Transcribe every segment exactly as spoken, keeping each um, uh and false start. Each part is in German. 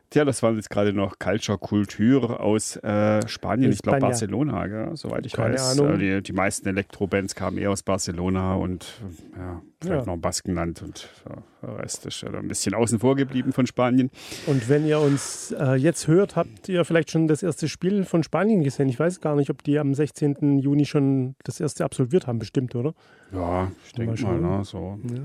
Tja, das war jetzt gerade noch Culture Kultur aus äh, Spanien, ich glaube Barcelona, gell? Soweit ich Keine weiß. Ahnung. Äh, die, die meisten Elektrobands kamen eher aus Barcelona und ja, vielleicht Ja. noch im Baskenland und ja, der Rest ist ja ein bisschen außen vor geblieben von Spanien. Und wenn ihr uns äh, jetzt hört, habt ihr vielleicht schon das erste Spiel von Spanien gesehen. Ich weiß gar nicht, ob die am sechzehnten Juni schon das erste absolviert haben, bestimmt, oder? Ja, ich denke mal, ne, so. Ja.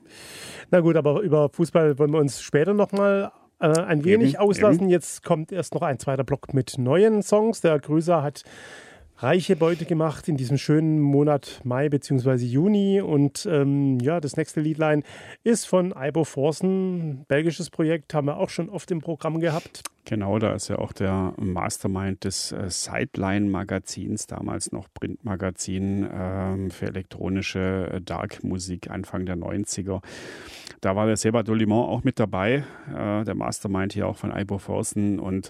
Na gut, aber über Fußball wollen wir uns später nochmal äh, ein wenig Eben, auslassen. eben. Jetzt kommt erst noch ein zweiter Block mit neuen Songs. Der Grüßer hat reiche Beute gemacht in diesem schönen Monat Mai bzw. Juni. Und ähm, ja, das nächste Liedlein ist von Ibo Forsen, belgisches Projekt, haben wir auch schon oft im Programm gehabt. Genau, da ist ja auch der Mastermind des äh, Sideline-Magazins, damals noch Printmagazin ähm, für elektronische äh, Dark-Musik Anfang der neunziger. Da war der Seba Dolimont auch mit dabei, äh, der Mastermind hier auch von Ibo Forsen. Und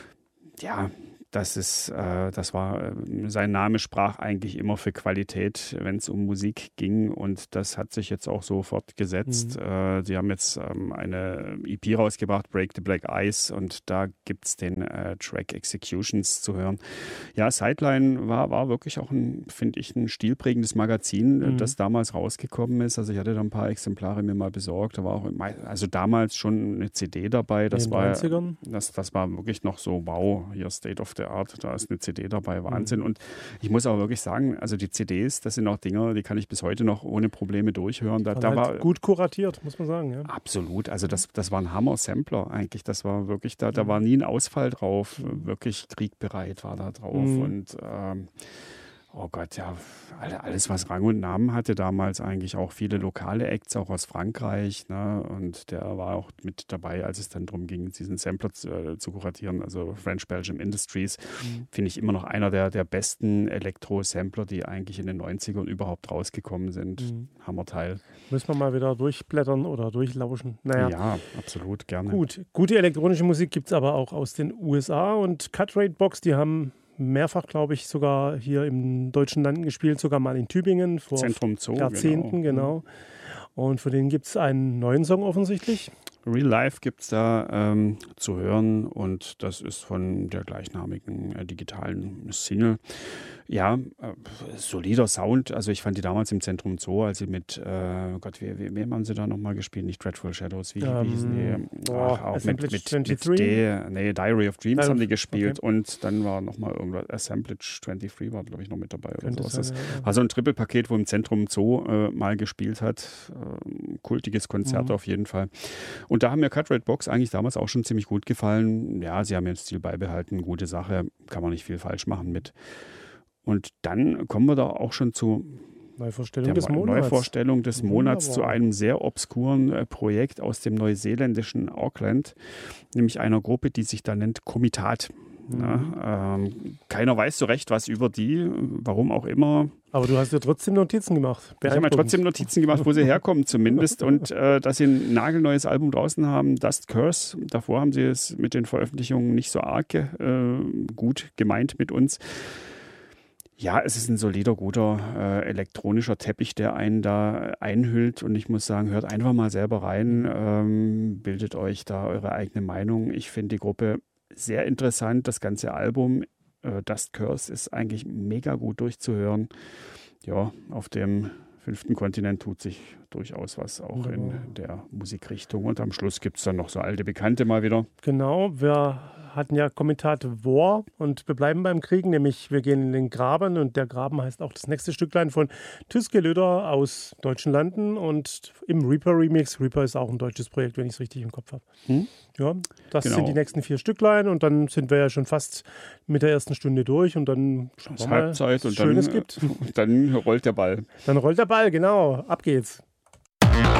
ja, das ist, äh, das war, äh, sein Name sprach eigentlich immer für Qualität, wenn es um Musik ging, und das hat sich jetzt auch so fortgesetzt. Mhm. Äh, sie haben jetzt ähm, eine E P rausgebracht, Break the Black Ice, und da gibt es den äh, Track Executions zu hören. Ja, Sideline war, war wirklich auch ein, finde ich, ein stilprägendes Magazin, mhm. das damals rausgekommen ist. Also ich hatte da ein paar Exemplare mir mal besorgt, da war auch, also damals schon eine C D dabei. Das in den war, neunzigern? Das, das war wirklich noch so, wow, hier State of the Art, da ist eine C D dabei, Wahnsinn. Mhm. Und ich muss aber wirklich sagen, also die C Ds, das sind auch Dinger, die kann ich bis heute noch ohne Probleme durchhören. Da, da halt war gut kuratiert, muss man sagen. Ja. Absolut, also das, das war ein Hammer-Sampler eigentlich, das war wirklich, da, da war nie ein Ausfall drauf, wirklich kriegbereit war da drauf. Mhm. Und ähm, oh Gott, ja, alles, was Rang und Namen hatte damals, eigentlich auch viele lokale Acts, auch aus Frankreich, ne? Und der war auch mit dabei, als es dann darum ging, diesen Sampler zu, äh, zu kuratieren, also French Belgium Industries, mhm. finde ich immer noch einer der, der besten Elektro-Sampler, die eigentlich in den neunzigern überhaupt rausgekommen sind. Mhm. Hammerteil. Müssen wir mal wieder durchblättern oder durchlauschen. Naja. Ja, absolut, gerne. Gut, gute elektronische Musik gibt es aber auch aus den U S A, und Cutrate Box, die haben mehrfach, glaube ich, sogar hier im deutschen Landen gespielt, sogar mal in Tübingen vor Zentrum Zoo, Jahrzehnten, genau. genau. Und von denen gibt es einen neuen Song offensichtlich. Real Life gibt es da ähm, zu hören, und das ist von der gleichnamigen äh, digitalen Single. Ja, äh, solider Sound. Also ich fand die damals im Zentrum Zoo, als sie mit, äh, Gott, wie, wie, wem haben sie da nochmal gespielt? Nicht Dreadful Shadows, wie, um, wie hießen die? Ach, auch mit, mit, mit D, nee, Diary of Dreams Diary haben die gespielt, okay. Und dann war nochmal irgendwas, Assemblage zweiundzwanzig war, glaube ich, noch mit dabei. Oder sowas. Das sein, ja. War so ein Triple-Paket, wo im Zentrum Zoo äh, mal gespielt hat. Äh, kultiges Konzert mhm. auf jeden Fall. Und da haben mir Cutrate Box eigentlich damals auch schon ziemlich gut gefallen. Ja, sie haben ihren Stil beibehalten, gute Sache, kann man nicht viel falsch machen mit. Und dann kommen wir da auch schon zu Neuvorstellung der des Monats, Neuvorstellung des Monats Wunderbar. zu einem sehr obskuren äh, Projekt aus dem neuseeländischen Auckland, nämlich einer Gruppe, die sich da nennt Komitat. Mhm. Ja, ähm, keiner weiß so recht was über die, warum auch immer. Aber du hast ja trotzdem Notizen gemacht. Ich habe mir trotzdem Notizen gemacht, wo sie herkommen zumindest, und äh, dass sie ein nagelneues Album draußen haben, Dust Curse. Davor haben sie es mit den Veröffentlichungen nicht so arg äh, gut gemeint mit uns. Ja, es ist ein solider, guter äh, elektronischer Teppich, der einen da einhüllt, und ich muss sagen, hört einfach mal selber rein, ähm, bildet euch da eure eigene Meinung. Ich finde die Gruppe sehr interessant, das ganze Album äh, Dust Curse ist eigentlich mega gut durchzuhören. Ja, auf dem fünften Kontinent tut sich durchaus was auch ja. in der Musikrichtung, und am Schluss gibt es dann noch so alte Bekannte mal wieder. Genau, wir hatten ja Kommentat War, und wir bleiben beim Kriegen, nämlich wir gehen in den Graben, und der Graben heißt auch das nächste Stücklein von Tüske Löder aus deutschen Landen, und im Reaper Remix. Reaper ist auch ein deutsches Projekt, wenn ich es richtig im Kopf habe. Hm? Ja, das genau. sind die nächsten vier Stücklein, und dann sind wir ja schon fast mit der ersten Stunde durch, und dann schauen wir mal, Halbzeit, was und Schönes dann, gibt. Und dann rollt der Ball. Dann rollt der Ball, genau. Ab geht's.